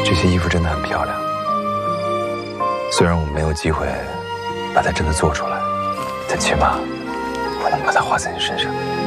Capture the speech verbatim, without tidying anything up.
这些衣服真的很漂亮，虽然我们没有机会把它真的做出来，但起码我能把它画在你身上。